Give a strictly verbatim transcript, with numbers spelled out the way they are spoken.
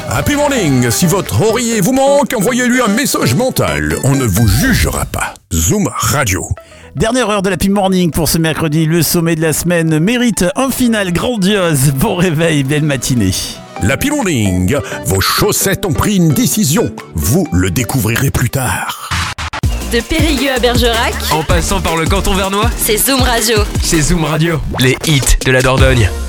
Happy Morning, si votre oreiller vous manque, envoyez-lui un message mental. On ne vous jugera pas. Zoom Radio. Dernière heure de l'Happy Morning pour ce mercredi. Le sommet de la semaine mérite un final grandiose. Bon réveil, belle matinée. L'Happy Morning, vos chaussettes ont pris une décision. Vous le découvrirez plus tard. De Périgueux à Bergerac, En passant par le canton vernois, c'est Zoom Radio. c'est Zoom Radio. Les hits de la Dordogne.